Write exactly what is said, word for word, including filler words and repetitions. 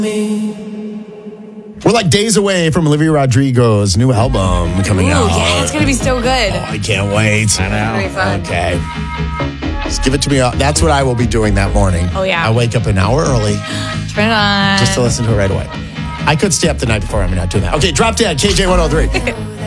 We're like days away from Olivia Rodrigo's new album coming Ooh, out. yeah, it's going to be so good. Oh, I can't wait. I know. Very fun. Okay. Just give it to me. That's what I will be doing that morning. Oh, yeah. I wake up an hour early. Turn it on. Just to listen to it right away. I could stay up the night before. I'm not doing that. Okay, drop dead. K J one oh three.